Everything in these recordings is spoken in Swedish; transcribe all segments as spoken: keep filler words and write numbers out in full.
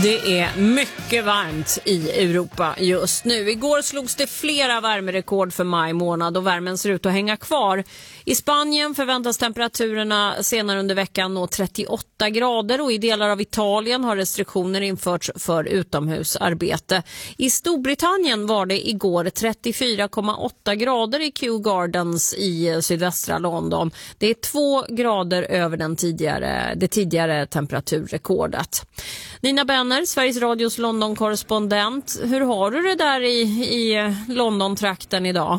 Det är mycket varmt i Europa just nu. Igår slogs det flera värmerekord för maj månad och värmen ser ut att hänga kvar. I Spanien förväntas temperaturerna senare under veckan nå trettioåtta grader och i delar av Italien har restriktioner införts för utomhusarbete. I Storbritannien var det igår trettiofyra komma åtta grader i Kew Gardens i sydvästra London. Det är två grader över den tidigare, det tidigare temperaturrekordet. Nina Benner, Sveriges Radios London-korrespondent. Hur har du det där i, i London-trakten idag?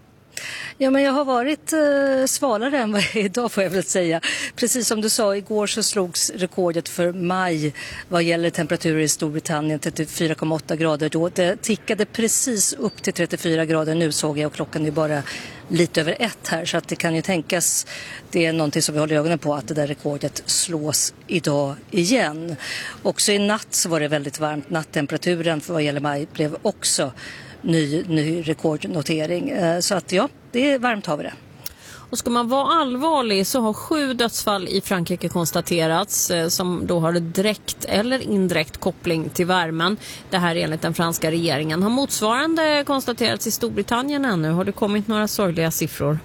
Ja, men jag har varit eh, svalare än vad jag är idag, får jag väl säga. Precis som du sa, igår så slogs rekordet för maj vad gäller temperaturer i Storbritannien, trettiofyra komma åtta grader då. Det tickade precis upp till trettiofyra grader nu, såg jag, och klockan är bara lite över ett här. Så att det kan ju tänkas, det är någonting som vi håller ögonen på, att det där rekordet slås idag igen. Också i natt så var det väldigt varmt. Nattemperaturen för vad gäller maj blev också ny, ny rekordnotering. Så att ja, det är varmt har vi det. Och ska man vara allvarlig så har sju dödsfall i Frankrike konstaterats som då har direkt eller indirekt koppling till värmen. Det här enligt den franska regeringen. Har motsvarande konstaterats i Storbritannien ännu? Har det kommit några sorgliga siffror?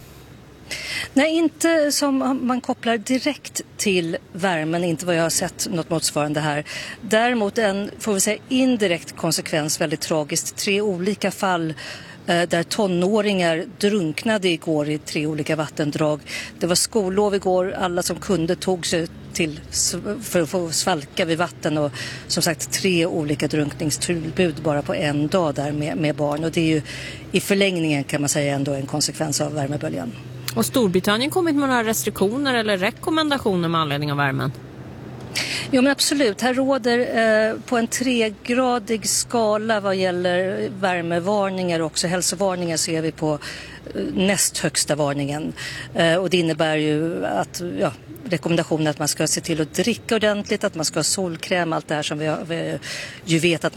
Nej, inte som man kopplar direkt till värmen, inte vad jag har sett något motsvarande här. Däremot en, får vi säga, indirekt konsekvens, väldigt tragiskt. Tre olika fall eh, där tonåringar drunknade igår i tre olika vattendrag. Det var skollov igår, alla som kunde tog sig till för att få svalka vid vatten, och som sagt tre olika drunkningstillbud bara på en dag där med, med barn. Och det är ju i förlängningen, kan man säga, ändå en konsekvens av värmeböljan. Och Storbritannien kommit med några restriktioner eller rekommendationer med anledning av värmen? Jo, men absolut. Här råder eh, på en tregradig skala vad gäller värmevarningar och också hälsovarningar, ser vi på eh, näst högsta varningen. Eh, och det innebär ju att ja, rekommendationen att man ska se till att dricka ordentligt, att man ska ha solkräm, allt det här som vi, vi ju vet att